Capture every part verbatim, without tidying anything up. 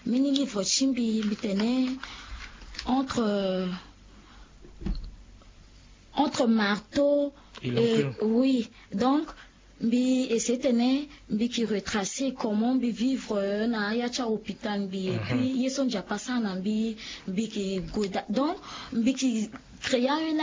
mini livre chimbi bitene entre euh, entre marteau et, et oui, donc bi c'était bi qui retracer comment bi vivre na yacha hôpital bi et puis ils sont déjà passés na bi bi qui donc bi qui créer une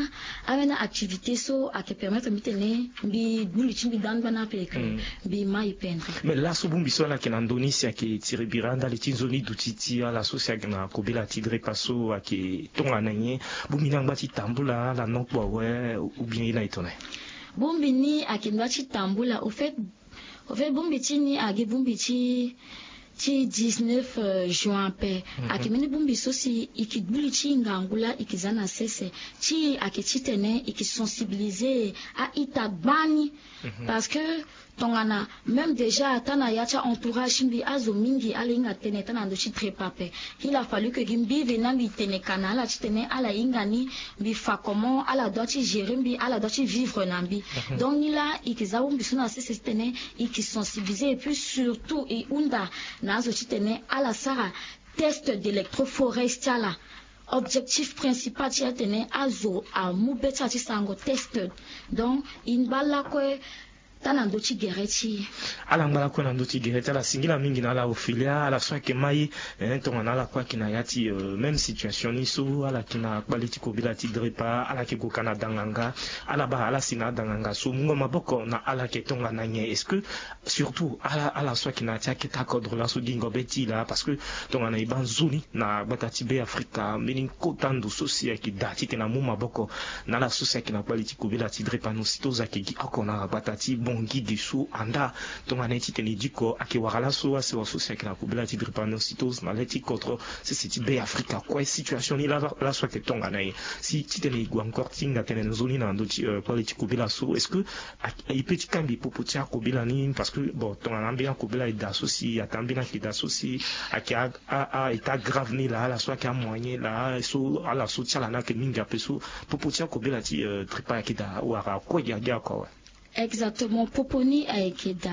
une activité so à qui permettre mitene bi buluchi bi dan bana pe que bi mai peindre mais là so bumbi so la ki na Indonesia ki tire biranda le tinzoni dutiti ala so sia na kobela tidre paso a ki tonga nanye bumbi na ngati tambula la nokwa we ou bien ina itone Bumbi ni akimbachi tambula au fait au fait bumbi ni agi bumbi chi chi dix-neuf juin pe akimeni bumbi sosi ikibuli chi ngangula ikizana sese chi akichitene ikisensibiliser a itabani parce que tongana même déjà tana yacha entourage mbi azo mingi alinga tene tana ndo chi très pape il a fallu que gimbi venant bi tene kanala chitene ala ingani bi fa comment ala doit gérer mbi ala doit vivre nambi donc ila ikiza bumbi suna sese tene ikisensibiliser et puis surtout et unda nazo chitene ala sara test d'électroforest là objectif principal ci tene azo a mubeta ci sango test donc in bala ko tana ndochi gereti ala ngala ko na ndochi gereti ala singila mingi na la ofilia ala so ke mai eh tonga na la kwa kina yati euh, même situation ni so ala kina politiko bilati drepa ala ke go Canada nganga ala ba ala sina danganga so mungo maboko na ala ke tonga na nye est-ce que surtout ala ala so kina tia ke ta kodro la so dingo beti là parce que tonga na ibanzuni na batati be Afrika meaning kotando sosia ki dati tena mu maboko na la sosia kina politiko bilati drepa no sitoza ke gi akona batati bongi disu anda tonga na ti teni diko aki warala so ase wa sosia kina kubila ti drepa no sitos na leti contre c'est c'est be Afrika quoi situation ni la la so ke tonga na si ti teni go encore tinga tena zoni na ndo ti politiko bila so est-ce que i petit kambi popo tia kubila ni parce que bon tonga na bien kubila i da sosi atambi na ki da sosi aki a a état grave ni la la so ki a moyen la so ala so tia la na ke minga peso popo tia kubila ti drepa ki da wara ko ya ya ko exactement poponi a ekeda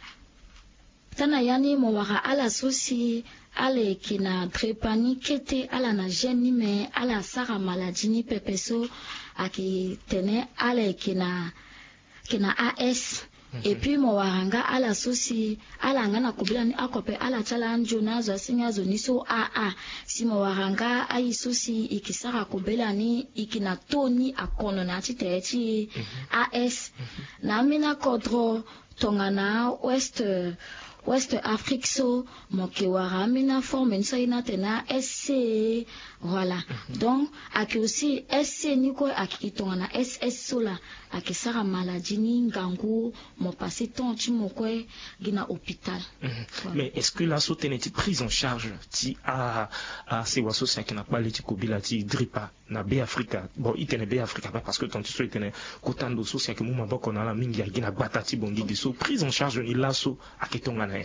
tana yani mo wara ala sosi ale kina drepani kete ala na geni me ala sara maladie ni pepeso aki tene ale kina kina A S et puis mo waranga ala sosi ala ngana kubila ni akope ala chala njona zo singa zo niso a a si mo waranga ai sosi ikisara kubila ni ikina toni akono na chitechi A S na mina kodro tongana west West Afrique so moke wara mina forme nsa ina tena S C voilà donc aki aussi S C ni ko aki tongana S S so la aki sara maladie ni ngangu mo passer temps ti mo ko gina hôpital mais est-ce que la sotene ti prise en charge ti a a se waso sa kina pa leti ko bilati dripa na be Afrika bon itene be Afrika parce que tant tu so itene kotando so sa ke mu maboko na la mingi ya gina batati bongi de so prise en charge ni la so aki tongana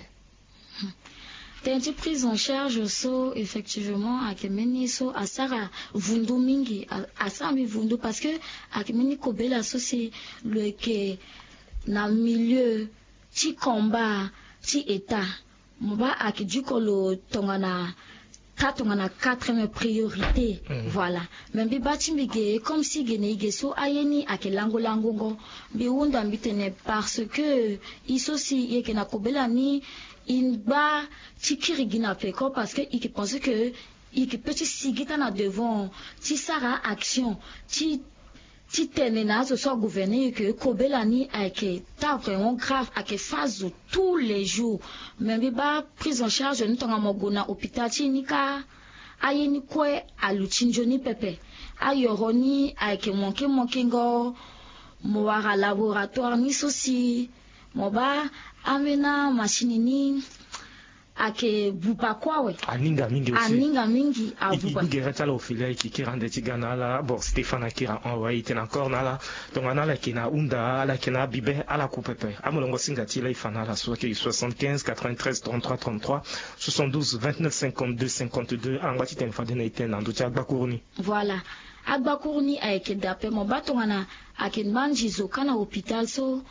T'as été prise en charge so effectivement à Kemeni so à Sarah Vundu mingi à Sarah mi Vundu parce que à Kemeni Kobela so c'est le que na milieu ti combat ti état moba à qui du kolo tongana quatre on a quatre priorités voilà même bi bati mbige comme si gene geso ayeni akelango langongo bi wunda mbitene parce que iso si yeke na kobela ni in ba tikiri gina peko parce que il pensait que il petit sigita na devant ti sara action ti ti tene na zo so gouverner que kobela ni ake ta vraiment grave ake phase tous les jours même ba prise en charge ni tonga mogona hôpital ti ni ka ayeni kwe aluchinjo ni pepe ayoroni ake monke monke ngo mo wara laboratoire ni sosi mo ba amena machine ni ake bupa kwawe aninga mingi aussi aninga mingi abupa igera la ofilia ki kirande tigana la bon Stéphane akira en ouais était encore na la donc ana la kina unda la kina bibe ala coupepe amolongo singati la ifana la so ke soixante-quinze quatre-vingt-treize trente-trois trente-trois soixante-douze vingt-neuf cinquante-deux cinquante-deux angwati tenfade na iten ando cha bakuruni voilà agbakuruni ake dape mo batongana ake manjizo kana hôpital so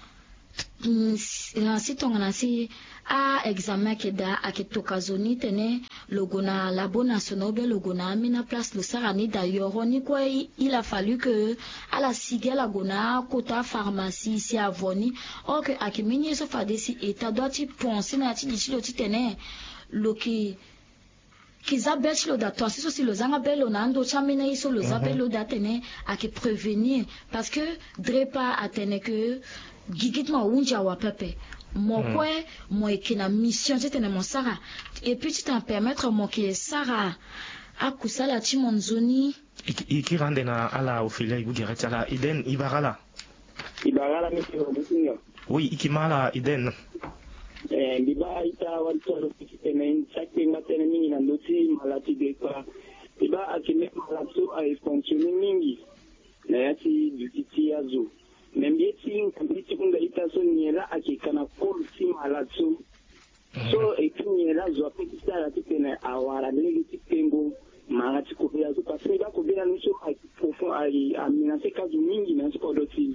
si tongana si a examen ke da akitoka zoni tene logo na labo national be logo na amina place le sarani d'ailleurs ni quoi il a fallu que à la sigela gona kota pharmacie ici à Voni or que akimini so fa desi eta doit y penser na ti dichi lo ti tene lo ki kizabel lo da toi si so si lo zanga belo na ndo chamina iso lo zabelo da tene ake prévenir parce que drepa atene que gigitma unja wa pepe mon quoi moi qui na mission c'était mon Sarah et puis tu t'en permettre mon qui Sarah a kusala ti monzoni iki rande na ala ofilia ibu gereta la Eden ibarala ibarala mi ko oui iki mala Eden eh biba ita wanto tene chaque matin mingi na ndoti malati de kwa biba akime malatu a fonctionner mingi na yati dutiti yazo membieti nkambiti kunda itaso nyela akikana kolu si malatu so ekinyela zo apetisa la tipene awara delegi tipengo marati kubira zo parce que kubira nuso profond ai aminase kazu mingi na so doti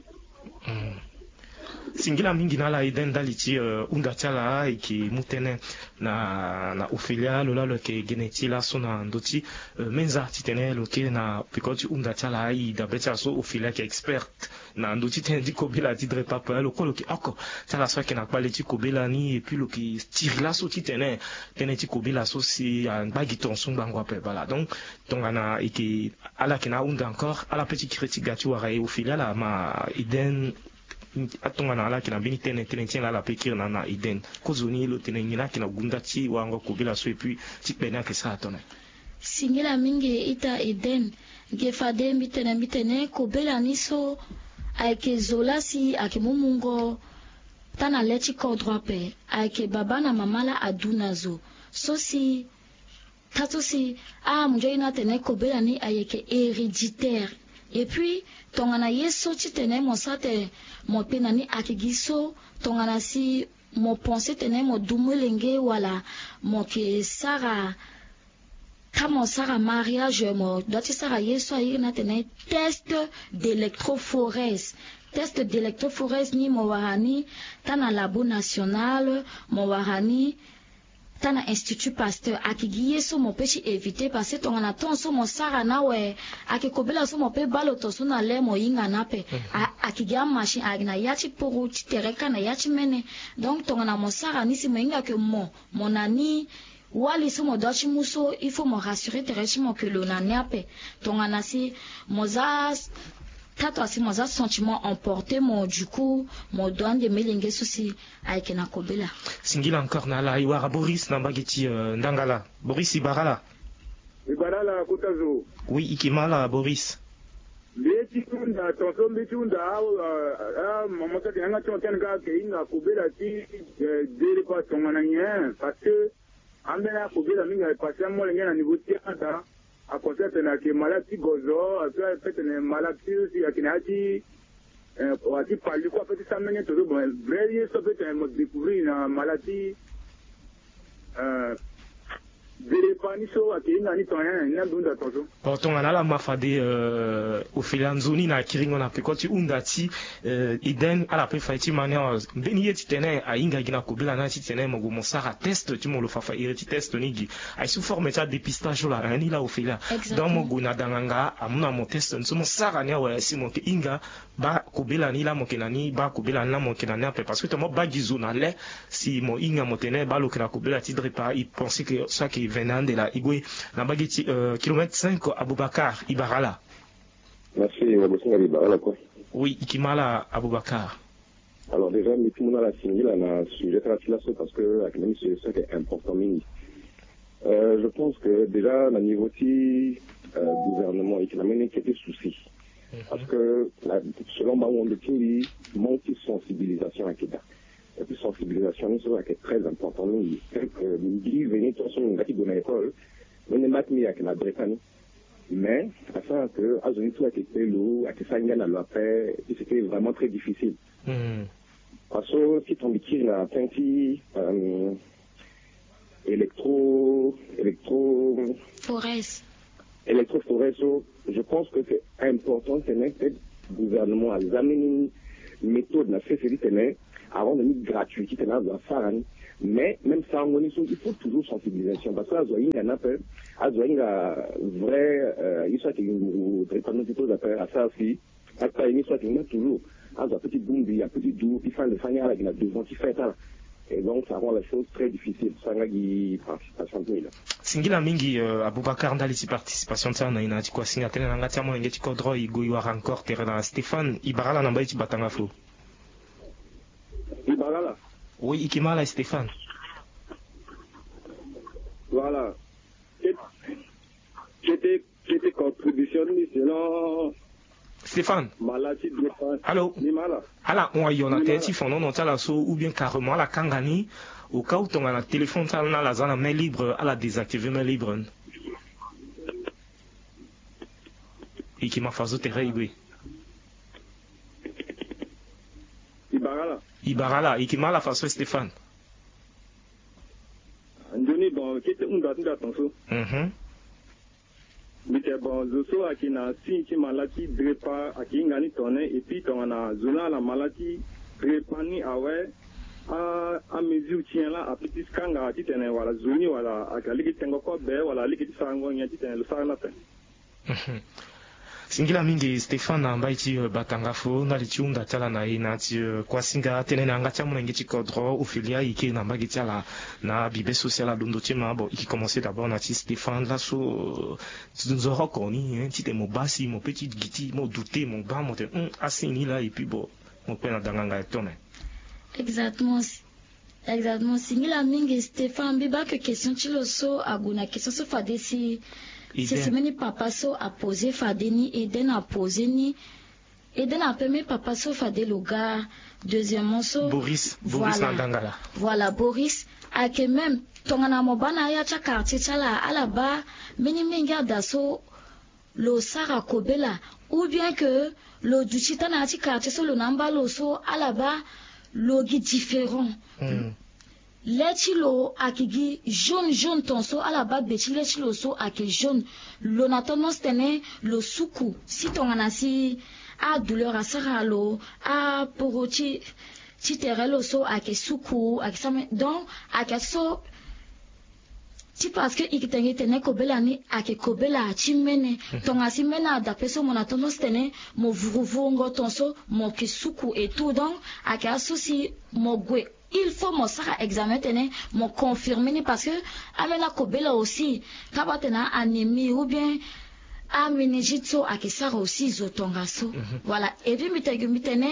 singila mingi na la Eden daliti uh, unda chala iki mutene na na ofilia lola lo ke geneti la sona ndoti uh, menza titene lo ke na pikoti unda chala i da becha so ofilia ke expert na ndoti tendi kobela ti dre papa lo ko lo ke ako chala so ke na kwale ti kobela ni et puis lo ke tire la so titene tene ti kobela so si an bagi ton son bangwa pe bala donc tongana iki ala ke na unda encore ala petit critique gatu wa e ofilia la ma Eden atonga na ala kina bini tene tene tene la pekir na na Eden kozoni lo tene ngina kina gunda ti wango kobela so et puis ti pena ke sa atona singila mingi ita Eden gefade mitene mitene kobela niso aike zola si ake mumungo tana leti ko drope aike baba na mamala adunazo so si tato si ah munjo ina tene kobela ni ayeke héréditaire et puis tongana yeso ti tene mo sate mo penani akigiso tongana si mo pensé tene mo dumulenge wala mo ke Sarah kama Sarah mariage mo doti Sarah yeso ayina tene test d'électrophorèse test d'électrophorèse ni mo warani tana labo national mo warani tana institut Pasteur akigiye so mo pechi éviter parce que tongana ton so mo Sarah na we akikobela so mo pe balo to so na le mo yinga na pe akigia machine agna yati poru ti tereka na yati mene donc tongana mo Sarah ni si mo yinga ke mo monani wali so mo dochi muso il faut me rassurer terechi mo que lo na niape tongana si mozas tato asi moza sentiment emporté mon du coup mon doigt de melinge souci avec na kobela singila encore na la iwara Boris na bageti uh, ndangala Boris ibarala ibarala kutazo oui ikimala Boris leti kunda tonso mbitunda ah mama tati anga tonken ga ke ina kobela ti dele pa tongana nyen parce que ambena kobela minga passer mo lenga na niveau tiata a constater na ke maladie gozo a peut ne maladie si akina ti euh wati pali ko peut ça mene tout bon vrai ça peut me découvrir na maladie euh Dérépaniso akina ni tonyen na dunda tozo pourtant ala ma fade euh au filanzoni na kiringo na pekoti undati euh Eden ala pe faiti mania beni yeti tene a inga gina kobela na ti tene mo mo sara test tu mo lo fafa ireti test nigi ai sous forme ta dépistage la ani la au fila dans mo guna danganga amuna mo test nso mo sara nya wa si mo ke inga ba kobela ni la mo kenani ba kobela na mo kenani pe parce que to mo bagizo na le si mo inga mo tene ba lo kena kobela ti drepa il pensait que ça qui venant de la Igwe na bageti euh, kilomètre cinq Aboubakar Ibarala. Merci Wabosinga Ibarala quoi. Oui, Ikimala Aboubakar. Alors déjà tout le monde a signé là na sujet là parce que la même c'est ça qui est important mini. Euh, je pense que déjà le niveau du euh, gouvernement et qui l'amène qui était souci. Parce que la, selon moi on le dit manque de sensibilisation à Keda. Et puis sensibilisation c'est est très important nous dit venir de façon une gâteau de l'école on est mat mis avec la Bretagne mais à ça que à zone tout a été l'eau à que ça gagne à la paix et c'était vraiment très difficile parce que si ton métier n'a pas été électro électro forest électro forest je pense que c'est important que le gouvernement a amené une méthode na fait c'est avant de mettre gratuit qui est là dans ça mais même ça on il faut toujours sensibilisation parce que azoïn y en a peu azoïn a vrai il soit qu'il traitement plutôt d'après à ça aussi après il soit qu'il toujours un petit boom il y a petit doux il faut le faire avec la devant qui fait ça et donc ça rend la chose très difficile ça n'a qui participation de là singila mingi uh, Abubakar ndali ci participation sana ina ci kwa singa tena ngati amo ngeti ko dro igo yo encore terrain Stéphane Ibarala na mbai ci batanga fo Ibarala oui ikimala Stéphane voilà c'était c'était contribution selon Stéphane maladie de allô ala on y on a tenti fond non tala so ou bien carrément la kangani au cas où ton a téléphone ça na la zone main libre à la désactiver main libre et qui m'a fait te réguler Ibarala Ibarala et qui m'a la façon Stéphane Andoni bon qui était un gars d'attention mhm mais bon je sais à qui na si qui maladie drepa à qui ngani tonne et puis ton na zona la maladie drepani awe a a mesure tient là a petit kanga ti tene wala zoni wala a kaliki tengo ko be wala liki sango nya ti tene le sana te singila mingi Stéphane ambaye ti batanga fo na lichunda tala na ina ti kwa singa tene na ngati amu ngi kodro ofilia iki na mbagi tala na bibe social a dondo tima bo iki commencer d'abord na ti Stéphane là so nous aurons connu ti te mo basi mo petit giti mo douter mon ba mo te asini là et puis bon mon père na danganga tone exactement exactement singila mingi Stéphane biba que question ti lo so aguna question so fade si c'est ce que papa so a posé Fadeni Eden a posé ni Eden a permis papa so Fade le gars deuxièmement so Boris Boris Landangala voilà Boris a que même tongana mobana ya cha quartier chala ala ba mini menga daso lo sara kobela ou bien que le duchita na ti quartier so le namba lo so ala ba lo gi différent mm. L'echilo akigi jaune jaune tonso à la base de chile chilo so ake jaune lo natonos tene lo suku si tonganasi a douleur a saralo a porochi chiterelo so ake suku ake same donc ake so ti parce que ikitengi tene kobela ni ake kobela chimene tongasi mena da peso monatonos tene mo vuruvungo tonso mo kisuku et tout donc ake associé mo gwe il faut mon sara examen tene mon confirmer parce que amena kobela aussi kabatena anémie ou bien a meningite a kesara aussi zotongaso voilà et puis mitegu mitene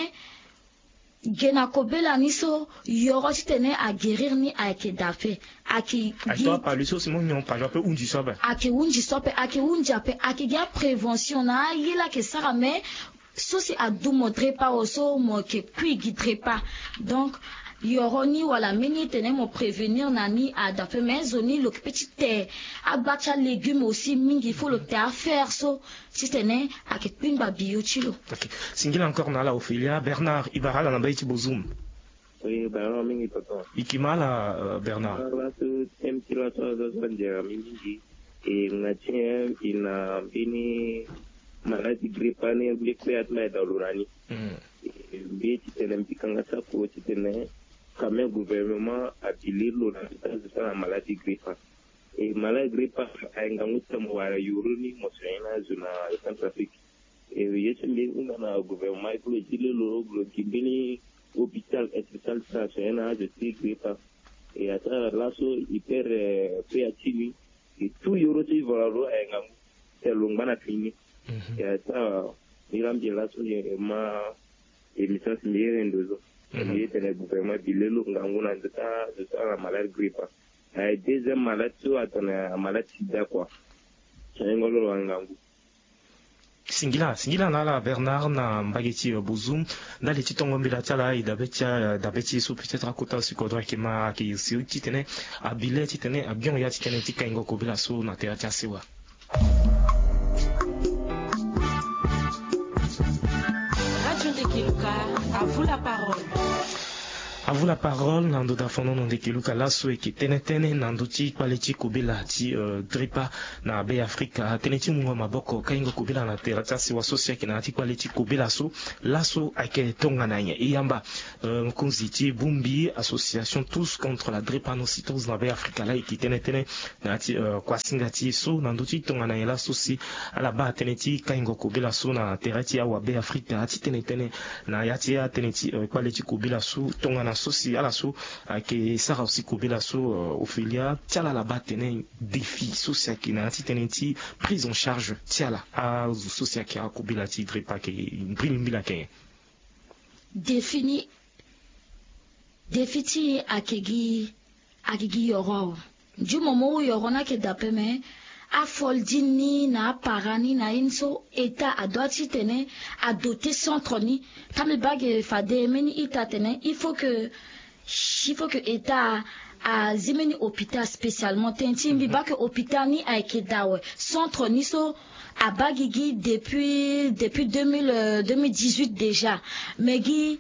gena kobela niso yoro tene a guérir ni a ke dafe a ki gi toi pas lui so simon non pas peu unji sobe a ke unji sobe a ke unja pe a ke ga prévention na yela ke sara mais so si a du modre pas oso mo ke puis guidre pas donc yoroni wala mini tene mo prévenir nani a dafe mais zoni le petit te abacha légumes aussi mingi il faut le te à faire so si tene a ke pimba bio chilo OK singila encore na la Ophélia Bernard Ibarala na baiti bozum oui Bernard mingi toto ikimala uh, Bernard la tu temtila to zo zanja mingi e ngatia ina bini maladi gripane blikwe atma dalurani mm bi tene mpikanga sa ko tene quand même gouvernement a dilé l'eau dans la maladie grippe et maladie grippe a engamuta mwara yuruni mosena zuna Centrafrique et yese mbi ngana gouvernement ko dilé l'eau glo kimbini hôpital hospital ça c'est un de grippe et ata laso hyper péatini et tout yoroti volalo engamu c'est longana fini et ata irambi laso ma émission similaire ndozo il était le gouvernement bilelo nganguna de ça de ça la maladie grippe et deuxième maladie so atana maladie sida quoi c'est ngolo ngangu singila singila na la Bernard na mbageti bozum na le titongo mbila tala ida betia da beti so peut-être à côté aussi kodra qui ma qui si titene a bilet titene a bien ya titene tika ngo ko bila so na théâtre sewa Radio de Kiluka, à vous la parole. À vous la parole, Nando Dafono Nondekiluka Lasso et qui tenetene Nanduti Paleti Kubila ti Dripa na Bay Africa, Teneti Mungo Maboko, Kaingo Kubila na Terata Siwa Sosia qui na ti Paleti Kubila so, Lasso Ake Tonga Nanye, Iyamba, Mkunziti, Bumbi, Association tous contre la Dripa no Sitos na Bay Africa là et qui tenetene Nati Kwasingati so, Nanduti Tonga Nanye Lasso si, à la bas Teneti Kaingo Kubila so na Terati Awa Bay Africa, Ati Tenetene na Yatia Teneti Paleti Kubila so, Tonga na Sosi à la sou que ça aussi couper la sou Ophélia tiala la batene défi social qui n'a titenenti prise en charge tiala à social qui a couper la tigre pas que brille la que défini défiti akegi akegi yoro du moment où yorona ke dapeme a foldini na parani na inso eta a doit tene a doter centre ni tamel bag fade meni ita tene il faut que il faut que état a zimeni hôpital spécialement tenti mbi ba que hôpital ni a kedawe centre ni so a bagigi depuis depuis deux mille dix-huit déjà megi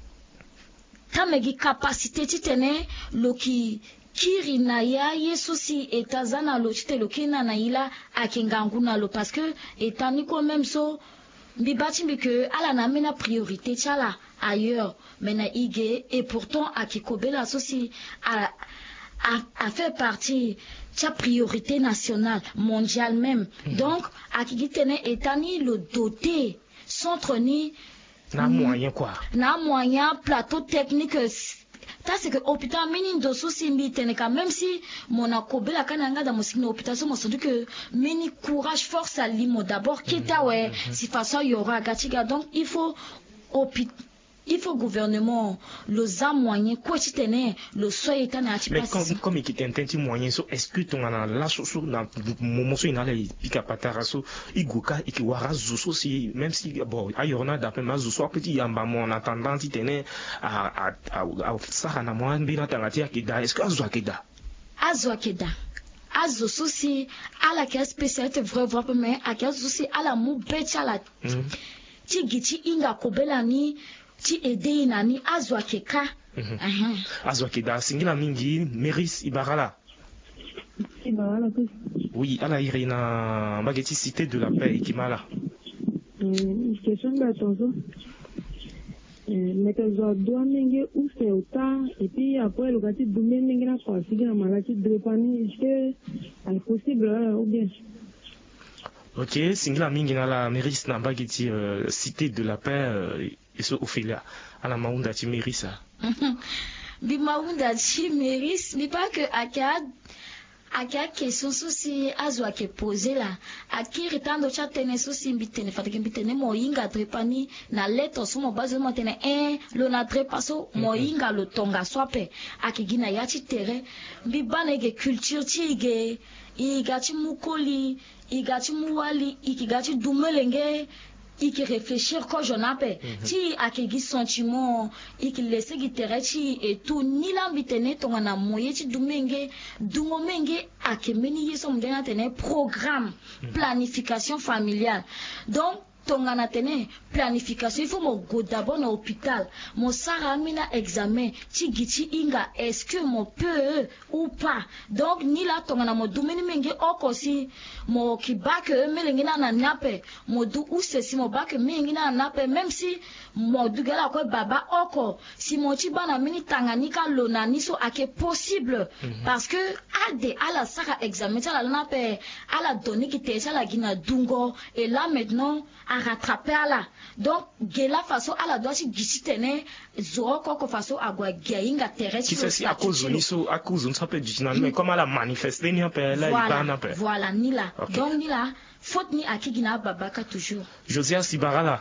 tamegi capacité tene loki kiri na ya yesu si etazana lo chite lo kina na ila akingangu na lo parce que etani ko même so mbibati mbike ala na mena priorité chala ailleurs mena ige et pourtant akikobela so si a a, a fait partie de priorité nationale mondiale même mmh. Donc akigitene etani le doté centre ni na moyen quoi na moyen plateau technique. C'est que l'hôpital mini de souci mbiteneka même si mon akobela kananga da musiki na hôpital so mo senti que mini courage force à limo d'abord kita ouais si façon y aura gatiga donc il faut hôpital il faut gouvernement le za moyen quoi tene le soy etana ati mais comme comme il t'entend moyen so est-ce que ton ana la so so na moment so inala pika patara so iguka ikiwara zuso si même si bon ayorna d'après ma zuso petit yamba mon attendant tene à à à ça na moi mbina tangati akida est-ce que azwa kida azwa kida azo souci à la caisse spécialité vrai voir mais à caisse souci à la mou becha la ti giti inga kobela ni ti ede nani azwa keka azwa keda singila mingi Meris Ibarala Ibarala oui ala irina bageti cité de la paix Ikimala euh question d'attention euh mais que je dois mingi ou c'est autant et puis après le gati du mingi na quoi si na maladie de pani est-ce que possible ou bien. Ok, singila mingi na la Meris na bageti euh, cité de la paix euh, et ce Ophélia à la maunda ti Merisa. Bi maunda ti Meris, mais pas que akad akad question souci azwa ke poser là. Akiri tando cha tene souci mbitene fatike mbitene moyinga trepani na leto sumo bazo mo tene un lo na trepaso moyinga lo tonga swape akigina ya ti terrain bi banege culture ti ge igati mukoli igati muwali ikigati dumelenge iki réfléchir quand j'en appelle ti akegi sentiment iki laisser giterechi et tout ni l'ambitene tonga na moye ti dumenge dumomenge akemeni yeso mdena tene programme planification familiale donc tonga na tene planification il faut mo go d'abord na hôpital mo sara mina examen ti giti inga est-ce que mo peut ou pas donc ni la tonga na mo dumeni menge okosi mo kibake melenge na na nape mo du ou ceci mo bake mengi na nape même si mo du gala ko baba oko si mo ti bana mini Tanganyika lona ni so ake possible mm-hmm. Parce que ade ala sara examen ta la nape ala donner qui te la gina dungo et là maintenant à rattraper à la donc gela façon à la doit si gitene zo ko façon agwa gainga terrestre qui c'est si à cause de niso à cause on s'appelle du mais comment la manifester ni appel là il va na pe voilà ni là okay. Donc ni là faute ni akigina babaka toujours Josias Ibarala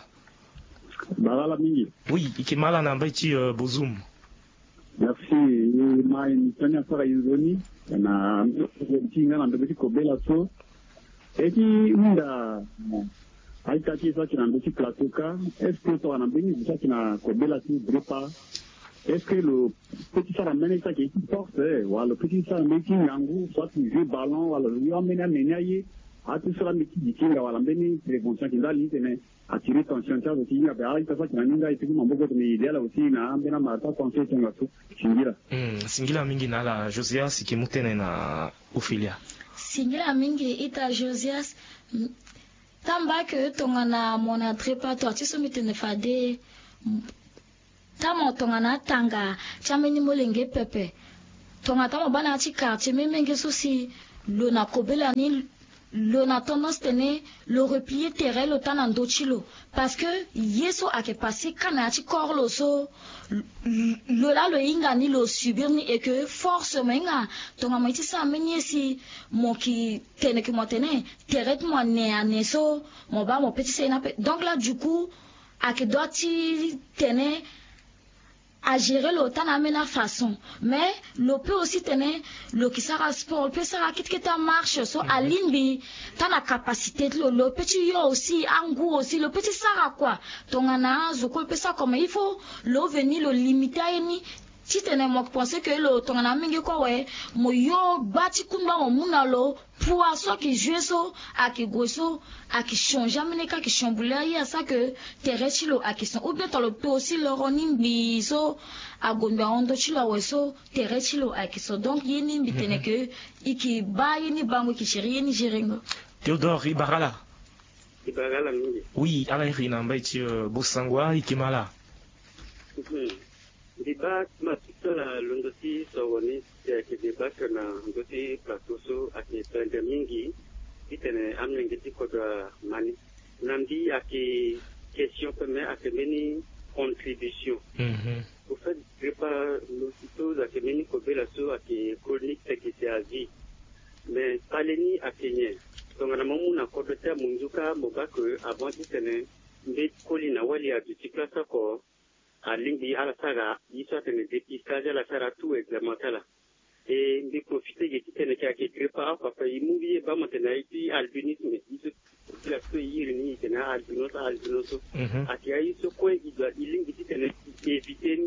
Barala mingi oui ikimala na mbeti uh, Bozum merci ni mai ni tanya sara yuzoni na tinga na mbeti kobela so eti munda aitaki ça qui n'a pas plateau cas est-ce que toi on a béni ça qui n'a kobela si dripa est-ce que le petit ça ramène ça qui est force ou le petit ça met yangu soit tu joues ballon ou le lui amène à menayer a tu sera miti dikinga wala mbeni prévention kinda litene attirer attention cha kinga ba ita fa kinga ita kuma mboko ni idea aussi na ambena mata conseil tunga tu singira mm singira mingi na la Josias kimutene na Ophelia singira mingi ita Josias tamba que tongana mona trepa to atiso mitene fade tamo tongana tanga chameni molenge pepe tonga tamo bana ti quartier memenge sosi lo na kobela ni lo na tendance tene le replier terre lo tan andochilo parce que yeso ake passé kana ti korlo so lo la lo inga ni lo subir ni et que force menga tonga maiti sa menye si mo ki tene ki mo tene terre mo ne ane so mo ba mo petit c'est donc là du coup ake doit ti tene à gérer le temps à la façon mais le peut aussi tenir le qui sera sport le peut sera quitte que ta marche so à l'imbi t'as la capacité le le petit yo aussi en goût aussi le petit sera quoi ton ana zo ko peut ça comme il faut le venir le limiter à ni si tenez moi penser que le ton ana mingi ko we mo yo bati kumba mo munalo poisson qui joue so à qui goso à qui change amene ka qui chambouler ya ça que terechilo à qui sont ou bien le peut aussi le ronimbi so à gonda ondo chilo weso terechilo à qui sont donc yini bitene que iki ba yini bango qui chéri yini jiringo Théodore Ibarala Ibarala mingi oui ala irina mbaiti bosangwa ikimala débat matutala londoti sawoni ke débat na ndoti plateau ake pende mingi itene amlengeti koda mani namdi ake question peme ake meni contribution mhm au fait débat lotito ake meni kobela so ake chronique tekisi azi mais paleni ake nye tongana mamuna kodota munzuka mobako avant itene mbe kolina wali a duti place ko a lingi ala saga yisa tene dépistage ala sara tout examentala et de profiter de tene ka ke prépa papa imuvi ba matena iti albinisme iso la so yirni tena albinos albinoso ati ayi so ko idwa ilingi tene éviter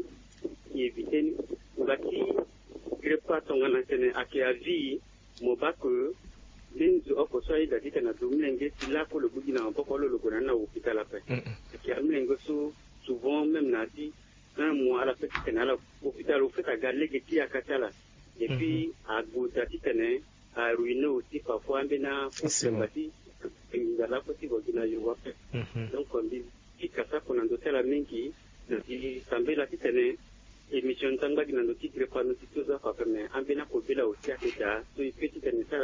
éviter ngati prépa tongana tene ake avi mobako linzo oko so ida tena domlenge sila ko le budina mpoko lo lo na hôpital apa ki amlengo so souvent même nati un mois à la petite à l'hôpital au fait à galer qui à Katala et puis à Gouda titane à ruiner aussi parfois bena c'est bâti et la possible au yo wape donc on dit qui kasa qu'on andote la mingi di sambe la titane émission tanga dina no titre pas no titre za fa mais ambena ko bela aussi à Keta so il petit tane ça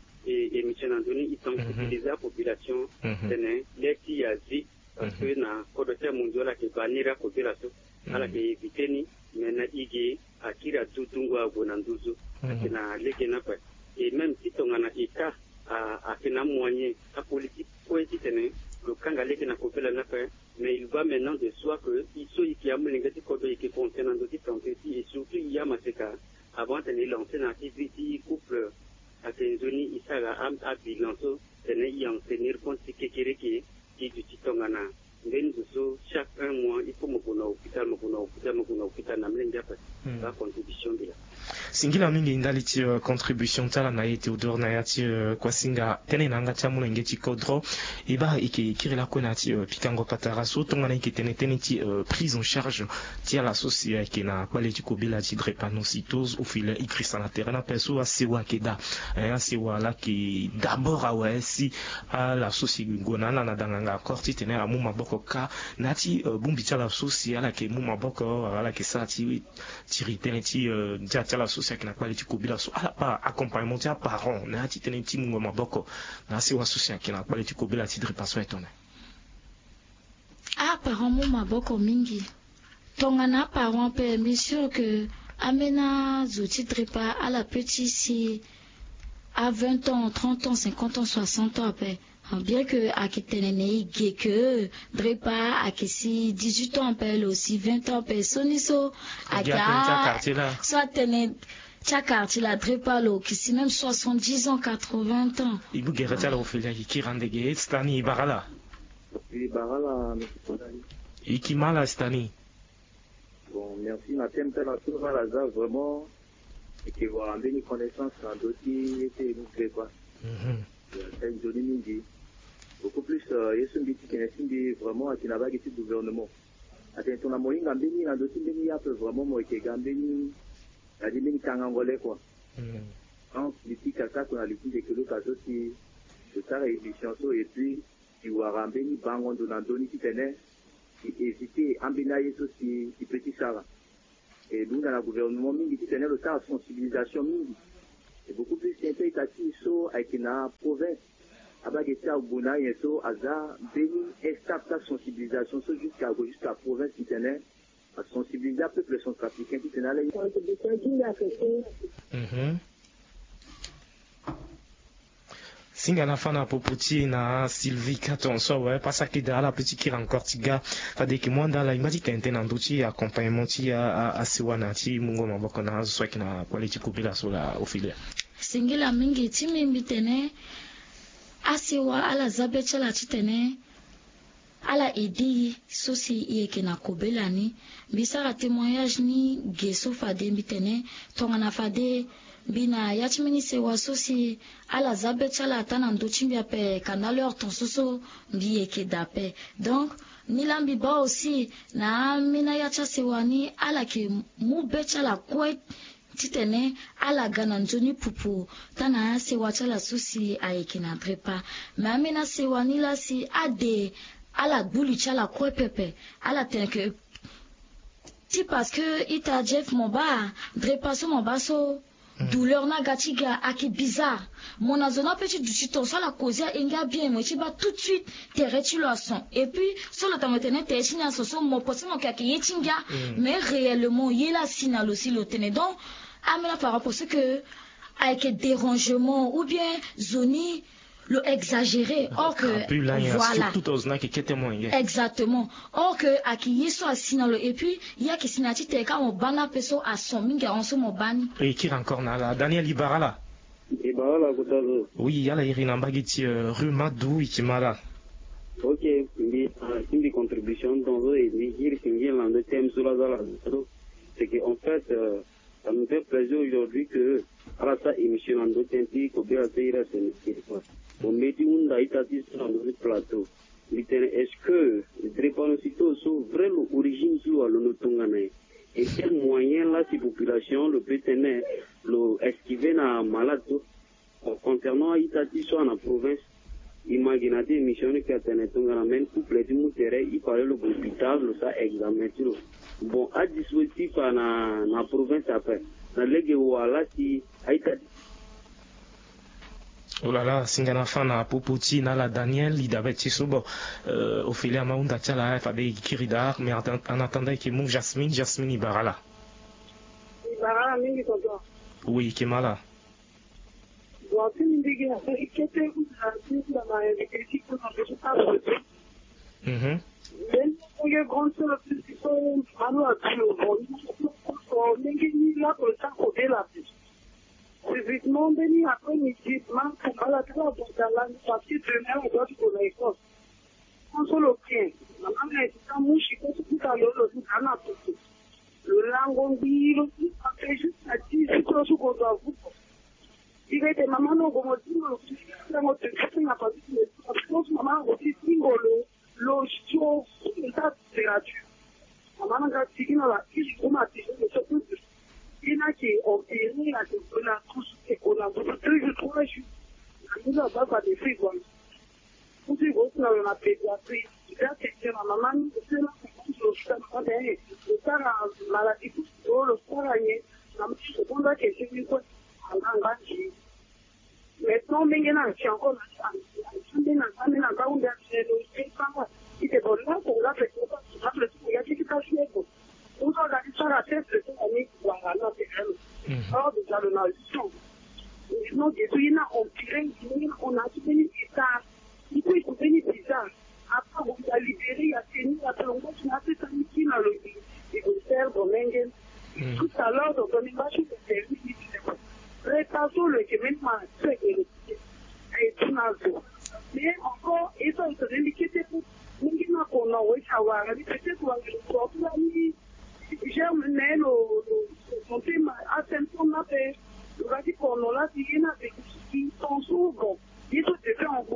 et émission andoni ils sensibiliser la population tene les qui a dit parce que na kodota munjola ke banira ko bela so ala ke viteni mena igi akira tutungwa bonanduzo akina leke na pa et même si tongana ika akina moyen la politique poéti tene le kanga leke na ko bela na pa mais il va maintenant de soi que iso iki amulengati ko do iki concernant de santé et surtout il y a maseka avant de lancer na activité couple à zoni isaga am abilanso tene y en tenir compte kekereke qui du titongana ngeni so chaque un mois il faut me connaître hôpital me connaître hôpital me connaître hôpital na mlenga pa la contribution bila singila mingi ndali ti uh, contribution tala na yete odor na yati uh, kwa singa tene nanga cha mulenge ti kodro iba iki kirela ko na ti uh, pikango patara so tonga na iki tene tene ti uh, prise en charge ti ala socia ki na kwale ti kobila ti drépanocytose ou file ikrisa na terrain peso a sewa keda eh, a sewa la ki d'abord a wa si a la soci gonana na danganga korti tene a muma boko ka na ti uh, bumbi ti ala socia la ke muma boko ala ke sa ti ti ritene ti uh, ti la socia qui n'a pas été cobila so ala pa accompagnement ti parents na ti tene ti mungo maboko na se wa socia qui n'a pas été cobila ti drépanocytose etone ah parents mo maboko mingi tongana parents pe bien sûr que amena zoti drépa à la petite si à vingt ans trente ans cinquante ans soixante ans après bien que à kitenene que drépa à si dix-huit ans appelle aussi vingt ans après soniso à soit tene cha quartier la drépa lo qui si même soixante-dix ans quatre-vingts ans ibu gerata la ofelia ki randege stani Ibarala Ibarala ikimala stani bon merci na tempe na tout la za vraiment et que vous avez une connaissance dans dossier et nous fait quoi Johnny Mingi. Beaucoup plus, il y a ce métier qui est vraiment qui n'a pas été gouvernement. Attention, la moyenne gambini, la dossier de l'I A peut vraiment moi qui gambini, la dîme qui en angolais quoi. En politique à ça qu'on a l'équipe de l'autre aussi, de ça émission et puis tu vois rambeni bangon de l'andoni qui tenait, qui hésitait, ambinaïs aussi, qui petit ça. Et nous dans le gouvernement, qui tenait le temps de sensibilisation, c'est beaucoup plus simple et tati so avec la province. Avec les gens qui ont été bénis la sensibilisation jusqu'à la province qui tenait à sensibiliser le peuple centrafricain qui tenait à la Singana fana popoti na Sylvie Katonso ouais pas ça qui dans la petite qui encore tiga fade ki mwanda la imati tente na nduti accompagnement ti a a siwana ti mungo maboko na so kina politiku bila sola ofilia singila mingi ti mimbi tene asiwa ala zabecha la chitene ala edi sosi yeke na kobelani bisara témoignage ni geso fade mbitene tongana fade bina yachimini sewa sosi ala zabecha la tana ndochimbia pe kanaleur ton soso mbi yeke dape donc ni lambi ba aussi na mina yacha sewani ala ke mu becha la kwet titene ala gana njoni pupu tana sewa chala susi ayeke na drepa mais amena sewa ni la si ade ala gbuli chala kwe pepe ala tenke ti parce que ita Jeff moba drepa so moba so douleur na gatiga aki bizarre mon azona petit du chiton ça la cause enga bien moi tu vas tout de suite te retirer son et puis sur le temps tenait te china so so mo posi mo kaki yetinga mais réellement il a signal aussi le tenait donc amena par rapport à ce que avec dérangement ou bien zoni le exagéré or que voilà exactement or que aki so asinalo et puis il y a qui sinati te ka mo bana peso a son minga on so mo bani et qui encore na Daniel Ibarala Ibarala kotazo oui yala irina mbagiti rue Madou ikimala ok mbi une contribution dans eux et dire singi dans le thème sur la zala c'est que en fait euh, ça nous fait plaisir aujourd'hui que à la sa émission en deux tempi ko bien faire c'est quoi on met une daïtati sur le plateau. Est-ce que les drépanocytos sont vraiment origine sur le Tongana? Et quel moyen là, ces populations, le peut tenir, le esquiver na malade concernant Haïti soit en province, imaginez des missions qui atteignent Tongana, même couple du terrain, il parlait le hôpital, le ça examen. Bon, à dispositif na na province après, dans les là si Haïti. Oh là là, singana fana popoti na la Daniel Lidabet Tisobo euh Ophélia Maunda Tchala Fabé Kiridar mais en attendant qu'il mou Jasmine Jasmine Ibarala. Ibarala mingi toto. Oui, Kimala. Bon, c'est une dégueu, c'est que tu as la main de critique pour nous pas. Mhm. Mais il y a grand chose qui sont manou à tout bon. On mingi là pour ça côté là. Physiquement, béni après midi, man, comme la trois pour la parce que demain, on doit pour l'école. On se le tient. Maman est en mouche, tout à l'heure, le canard tout. Le langon dit, après juste à dix, c'est quoi ce qu'on doit vous. Il était maman, non, comme on dit, le mot de question n'a pas dit, mais je pense maman aussi, le, le show, ça, c'est gratuit. Maman a dit, non, là, il faut m'attirer, mais surtout, il y a qui ont été là, on a tous et on a tous je trouve juste nous n'avons pas de filles quoi vous dites vous n'avez pas pédiatrie il y a quelqu'un ma maman c'est là le stade on est le stade maladie pour le stade est la petite seconde que c'est une fois en engagé maintenant maintenant c'est encore là c'est dans ça maintenant quand on est le pas il est bon là pour la faire ça ça il y a quelque chose on doit garder ça la tête de son ami pour la nature. Or, déjà, le nation. Maintenant, des pays, on dirait, on a tout béni bizarre. Il peut être béni bizarre. Après, on a libéré, il y a tenu, il y a fait longtemps, on a fait ça, il y a le il faut faire, on mengen. Tout à l'heure, on a une machine de service, réparation, le même c'est que le et tout n'a pas. Mais encore, et ça, on se dit que pour nous, on a envoyé ça, on a dit peut-être qu'on a eu la nuit. J'ai mené le thème à Saint-Paul, le radicon, là, il y en a des qui sont souvent. Il faut te faire en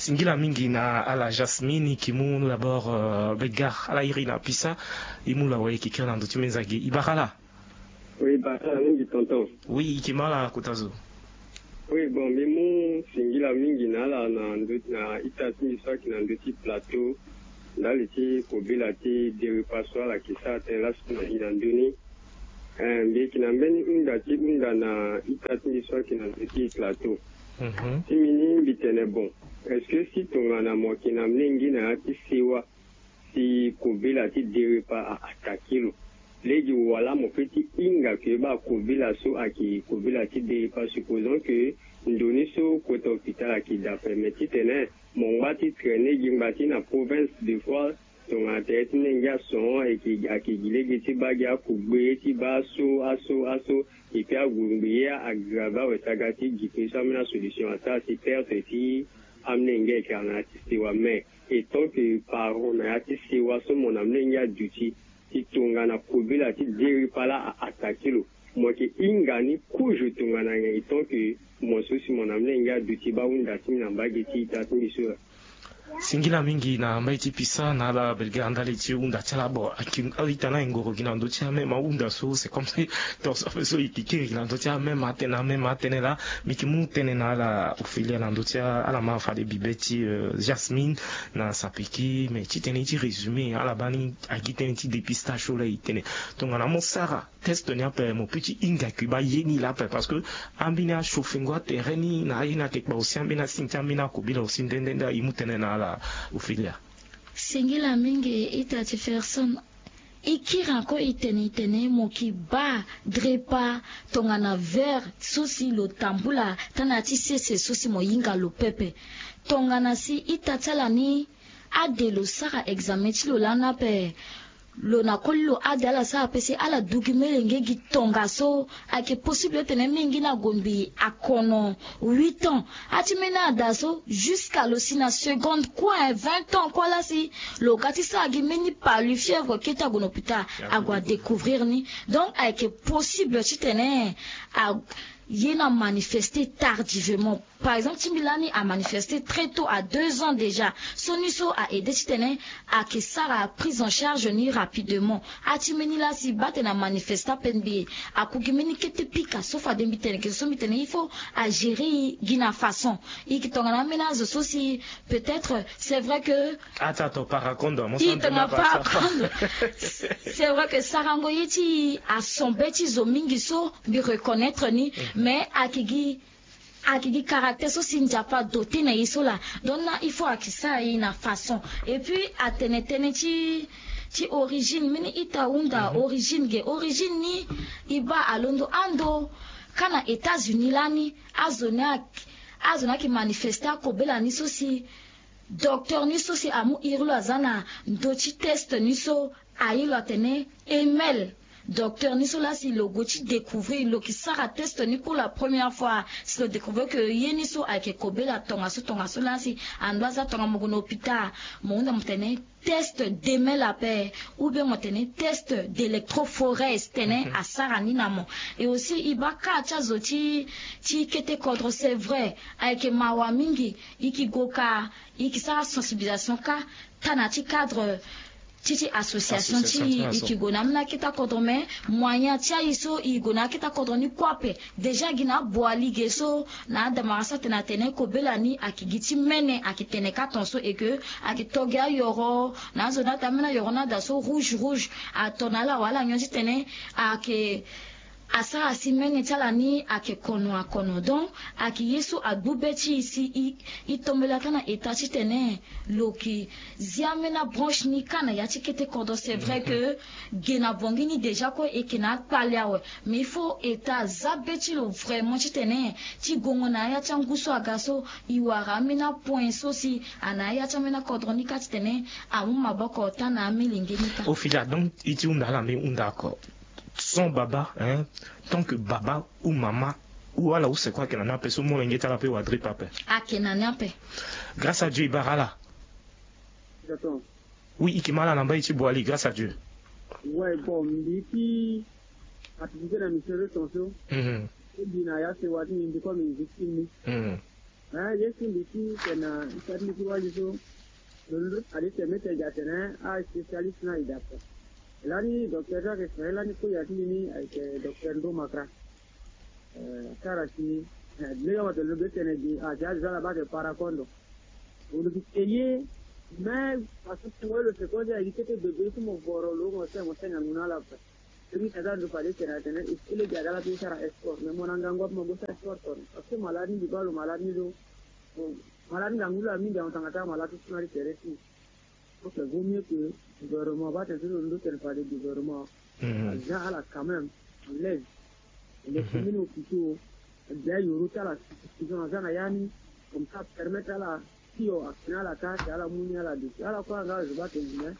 singila mingi na ala Jasmine kimu d'abord euh, begar ala Irina Pisa imu la waye kikira ndo timenzagi ibakala. Oui, bah mingi tonton. Oui, kimala kutazo. Oui, bon, mais mon singila mingi na la na na itati so ki na ndoti plateau dans le ti kobela ti de repasso la ki sa te la sina inandoni. Euh mais ki na mbeni unda ti unda na itati so ki na ndoti plateau. Mhm. Si mini bitene bon. Est-ce que si ton ana mo ki na mlengi na ti siwa si kobela ti de repas atakilo. Legi wala mon petit inga que ba kobela so aki kobela ti de repas supposons que ndoni so côté hôpital qui d'après mais ti tene mon bati traîner gimbati na province de fois ton atete nenga son et qui aki gilegi ti bagia kubwe ti baso aso aso et puis agumbiya agrava wetagati gipesa na solution à ça si perte ti amnenge kanati siwa mais et tant que parents na ti siwa so mon amnenge duty ti tongana kobela ti deri pala attaquer lo moi qui ingani kuju tongana ngai tant que moi aussi mon amnenge duty ba unda ti na mbageti ta ti so singila mingi na mbaiti pisa na la belganda leti unda tala bo akin alitana ngoro gina ndo tia me ma unda so c'est comme ça dans ça fait so ipiquer gina ndo tia même matena même matena la mikimu tenena la ophelia na ndo tia ala ma fa de bibeti euh, Jasmine na sapiki mais ti teni ti résumé ala bani agiteni ti dépistage là itene donc na mon sara test nya pe mo petit inga kuba yeni la pe parce que ambina chauffingwa terreni na ina ke ba aussi ambina sinta mina kubila aussi ndenda imutena la Ophelia. Singila mingi itati ferson ikira ko itene itene moki ba drepa tongana ver susi lo tambula tanati sese susi moyinga lo pepe tongana si itatala ni adelo sara examen ti lo lana pe lo na kollo adala sa pesi ala dugimele ngegi tonga so ake possible tene mingi na gombi akono huit ans atimena daso jusqu'à lo sina seconde quoi vingt ans quoi là si lo kati sa gimeni pa lui fièvre qui ta gono pita agwa découvrir ni donc ake possible ti tene a il a manifesté tardivement. Par exemple, Timilani a manifesté très tôt, à deux ans déjà. Soniso a aidé Titene à que Sarah a pris en charge ni rapidement. A Timeni la si bat a manifesté penbi. A Kugimeni kete pika sauf à dembitene que somitene il faut à gérer gina façon. Et qui t'en a menace aussi peut-être c'est vrai que. Attends, attends, par raconte moi. Il t'en a pas apprendre. C'est vrai que Sarah Ngoyeti a son bêtis zomingiso lui reconnaître ni. Mais akigi akigi caractère so sinja pas doté na isola donc là il faut akisa ina façon et puis atene tene ti ti origine mini ita unda origine ge origine ni iba alondo ando kana États-Unis lani azona azona ki manifesta ko bela ni so si docteur ni so si amu irlo azana ndoti test ni so ayilo atene email docteur Nisola si le goti découvrir le qui sera test ni pour la première fois si le découvre que yeniso a ke kobela tonga so tonga so là si andoza tonga mogono hôpital monde mtene test d'email la paix ou bien mtene test d'électrophorèse tene à sarani namo et aussi ibaka chazoti ti kete contre c'est vrai avec mawa mingi ikigoka ikisa sensibilisation ka tanati cadre titi association ti ikigona mna kita kodome moyen tia iso igona kita kodoni kwape déjà gina boali geso na damarasa tena tene ko belani akigiti mene akitene katonso et que akitoga yoro na zona tamena yoro na daso rouge rouge atonala wala nyonzi tene ake asa asimene talani ake kono akono donc aki yesu agbubeti ici i itombela kana etati tene loki ziamena branche ni kana yati kete kodo c'est vrai que gena bongini déjà ko ekena paliawe mais il faut eta zabeti lo vraiment tene ti gongona ya changuso agaso iwara mena point so si anaya chamena kodroni kati tene amu maboko tana milingenika au final donc iti undala mais undako son baba, hein, tant que baba ou maman, ou alors c'est quoi qu'elle en a fait, ce mot l'engagé à la paix ou à drip pape. Ah, qu'elle en a fait. Grâce à Dieu, Ibarala. Oui, il m'a la ici boali, grâce à Dieu. Ouais, bon, ici, activité de la mission de tension. Hum. Et bien, il y a ce wadi, il dit quoi, mais victime. Hum. ah yesu ndiki tena isarni kiwaji so lulu ali temete jatena a specialist na idapa lani docteur ke selani ko yatini ay ke docteur ndo makra eh karasi leo watu lulu tena di a jaji zala ba ke parakondo ulu kiyeye mais parce que le seconde a été bébé comme voro lo mo se mo se ngana la pa Tumi kada ndo pale tena tena ile jadala tu sara export mais mon angango mo bosa export parce que maladi di balo maladi do maladi ngangula mingi on tangata maladi tunari teresi donc il vaut mieux que le gouvernement va tenter de nous faire parler du gouvernement déjà à la quand même on lève les communes officiaux déjà yoruta la situation zana yani comme ça permettre à la sio à la tâche à la munia la dit à la quoi là je vais te dire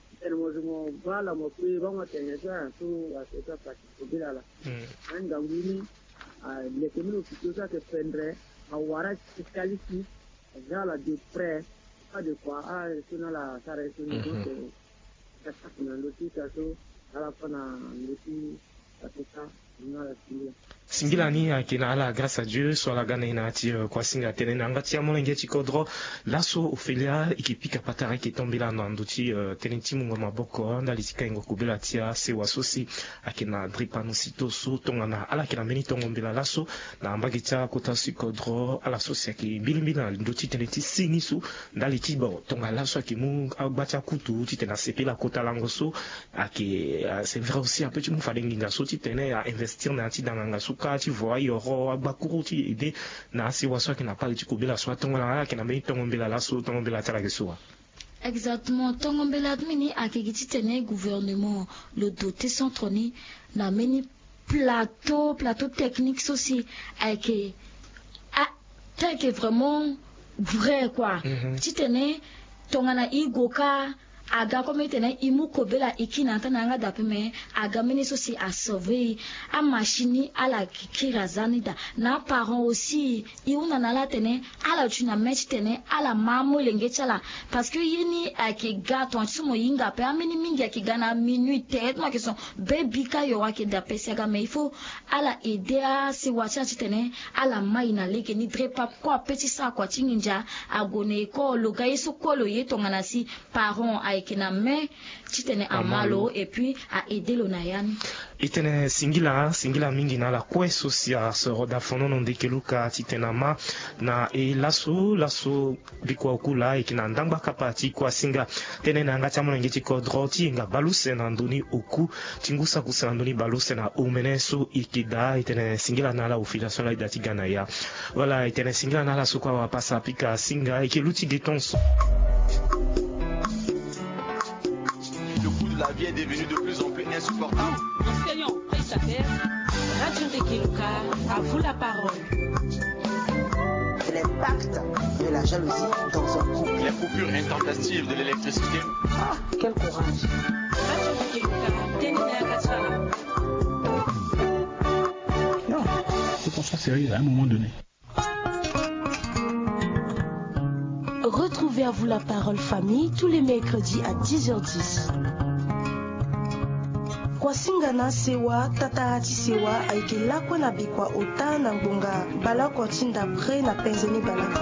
mo bala mo pe ba mo tenyeja so aseta practice bila la anga ngini le communes officiaux ça que prendre a wara spécialiste jala de près pas de quoi ah c'est la ça reste une donc ça ça na notice so ala pana noti ça ça na la singila singila ni akina ala grâce à Dieu soit la gana inati kwa singa tene nanga tia molenge chikodro laso Ophelia ikipika patara kitombila na nduti tenenti mungo maboko ndalisika ingo kubela tia se wasosi akina dripano sitoso tongana ala kina meni tongombela laso na ambaki tia kota sikodro ala sosi aki bilimbila nduti tenenti sinisu ndaliti bo tonga laso akimu abatia kutu titena sepela kota langoso aki c'est vrai aussi un petit mou falenginga so titene à investir na ti danganga suka ti vois yoro abakuru ti ide na si waso ki na pali ti kubela so tongola ki na me tongombela la so tongombela tala ke so. Exactement, tongombela mini akigiti tene gouvernement le doté centroni na meni plateau plateau technique aussi avec ah tel que vraiment vrai quoi. Ti tene tongana igoka aga comme tene imu kobela ikina tananga dapeme aga meni sosi a sauver a machine à la kirazani da na parents aussi iuna na la tene ala tuna match tene ala mamo lengetala parce que yini ake gato sumo yinga pe ameni mingi akigana minute tête moi qui sont baby ka yo ake da pesa ga mais il faut ala aider à se wacha tene ala maina leke ni drepa quoi petit ça quoi tinginja agone ko lo ga yeso ko lo yetonga na si parents kina me titene amalo et puis à aider le nayan itene singila singila mingi na la kweso sia so da fono no ndekeluka titenama na e laso laso bikwa okula ikina ndangba kapati kwa singa tene na ngata mo ngiti ko droti nga baluse na nduni oku tingusa kusa nduni baluse na umeneso ikida itene singila na la ofilation la idati gana ya voilà itene singila na la sokwa wa pasa pika singa ikeluti getonso. La vie est devenue de plus en plus insupportable. Enseignant prestataire, Radio Ndekeluka, à vous la parole. L'impact de la jalousie dans un couple. Les coupures intempestives de l'électricité. Ah, quel courage. Radio Ndekeluka, Tenina Katsala. Non, faut qu'on soit sérieux à un moment donné. Retrouvez à vous la parole famille tous les mercredis à dix heures dix. Kwasingana sewa tatarati sewa aike lakwa na bikwa ota na ngbonga bala kwa tinda pre na penzeni bala